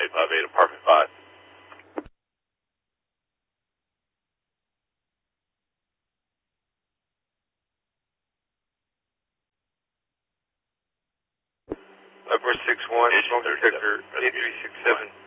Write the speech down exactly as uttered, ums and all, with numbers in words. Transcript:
five eight, apartment five. Upper six one, smoke detector, eight three six seven.